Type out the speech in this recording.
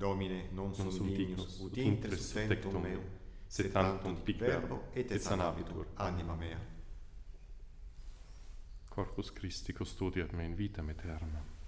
Domine, non non sum dignus, ut intres tectum meo, sed tantum hic verbo et sanabitur anima mea. Corpus Christi custodiat me in vitam aeternam.